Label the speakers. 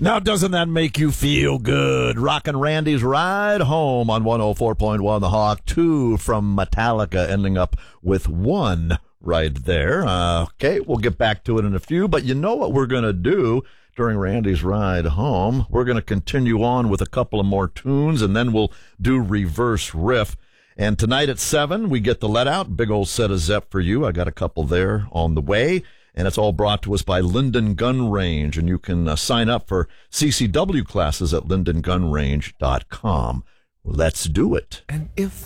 Speaker 1: Now, doesn't that make you feel good? Rockin' Randy's Ride Home on 104.1 The Hawk, 2 from Metallica, ending up with 1 right there. Okay, we'll get back to it in a few, but you know what we're going to do during Randy's Ride Home? We're going to continue on with a couple of more tunes, and then we'll do Reverse Riff. And tonight at 7, we get the Let Out, big old set of Zepp for you. I got a couple there on the way. And it's all brought to us by Linden Gun Range. And you can sign up for CCW classes at lindengunrange.com. Let's do it.
Speaker 2: And if